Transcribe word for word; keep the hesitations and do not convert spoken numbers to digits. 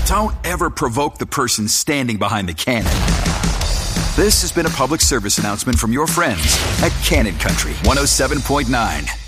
Don't ever provoke the person standing behind the cannon. This has been a public service announcement from your friends at Cannon Country one oh seven point nine.